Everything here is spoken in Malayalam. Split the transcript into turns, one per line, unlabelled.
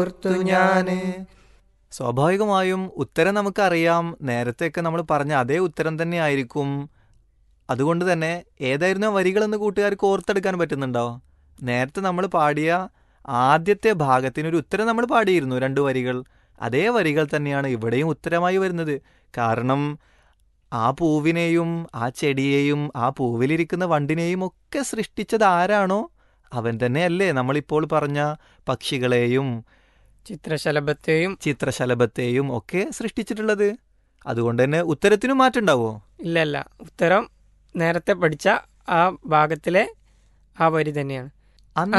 ഞാന് സ്വാഭാവികമായും ഉത്തരം നമുക്കറിയാം. നേരത്തെയൊക്കെ നമ്മൾ പറഞ്ഞ അതേ ഉത്തരം തന്നെ ആയിരിക്കും. അതുകൊണ്ട് തന്നെ ഏതായിരുന്നു ആ വരികളെന്ന് കൂട്ടുകാർക്ക് ഓർത്തെടുക്കാൻ പറ്റുന്നുണ്ടോ? നേരത്തെ നമ്മൾ പാടിയ ആദ്യത്തെ ഭാഗത്തിനൊരു ഉത്തരം നമ്മൾ പാടിയിരുന്നു, രണ്ട് വരികൾ. അതേ വരികൾ തന്നെയാണ് ഇവിടെയും ഉത്തരമായി വരുന്നത്. കാരണം ആ പൂവിനെയും ആ ചെടിയെയും ആ പൂവിലിരിക്കുന്ന വണ്ടിനെയും ഒക്കെ സൃഷ്ടിച്ചത് ആരാണോ അവൻ തന്നെയല്ലേ നമ്മളിപ്പോൾ പറഞ്ഞ പക്ഷികളെയും
ചിത്രശലഭത്തെയും.
ചിത്രശലഭത്തെയും ഒക്കെ സൃഷ്ടിച്ചിട്ടുള്ളത്. അതുകൊണ്ട് തന്നെ ഉത്തരത്തിനും മാറ്റുണ്ടാവോ?
ഇല്ലല്ല, ഉത്തരം നേരത്തെ പഠിച്ച ആ ഭാഗത്തിലെ ആ വരി തന്നെയാണ്.